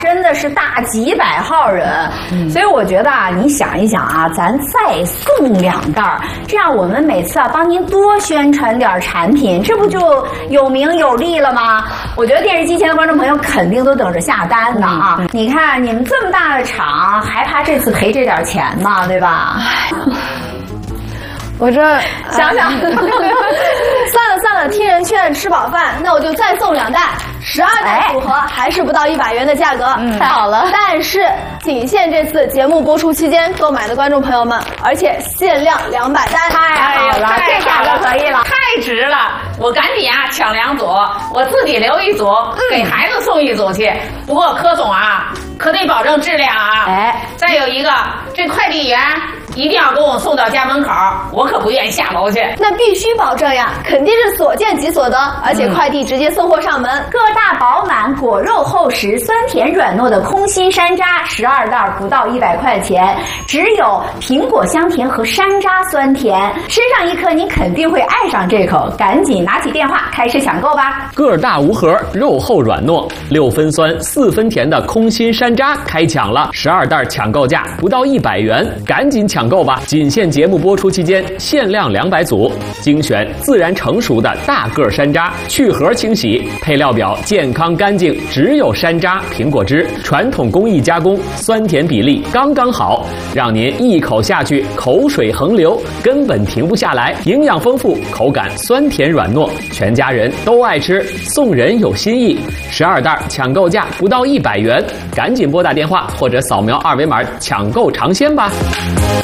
真的是大几百号人，所以我觉得啊，你想一想啊，咱再送2袋，这样我们每次啊帮您多宣传点产品，这不就有名有利了吗？我觉得电视机前的观众朋友肯定都等着下单呢啊！你看你们这么大的厂，还怕这次赔这点钱吗？对吧？ 我这想想， 算了，听人劝，吃饱饭，那我就再送2袋，12袋组合，还是不到100元的价格， 太好了。 但是仅限这次节目播出期间购买的观众朋友们，而且限量200单， 太好了，这价格可以了， 太值了！我赶紧啊抢2组，我自己留1组，给孩子送1组去。不过柯总啊，可得保证质量啊！ 哎， 再有一个，这快递员一定要给我送到家门口，我可不愿意下楼去。 那必须保证呀，肯定是所见即所得，而且快递直接送货上门。 个大饱满、果肉厚实、酸甜软糯的空心山楂，12袋不到100块钱，只有苹果香甜和山楂酸甜，吃上一颗您肯定会爱上这口，赶紧拿起电话开始抢购吧！ 个大无核，肉厚软糯，6分酸4分甜的空心山楂开抢了，12袋抢购价不到100元，赶紧抢购吧！仅限节目播出期间，限量200组，精选自然成熟的大个山楂，去核清洗，配料表健康干净，只有山楂、苹果汁，传统工艺加工，酸甜比例刚刚好，让您一口下去口水横流，根本停不下来。营养丰富，口感酸甜软糯，全家人都爱吃，送人有新意。12袋抢购价不到100元，赶紧拨打电话或者扫描2维码抢购尝鲜吧。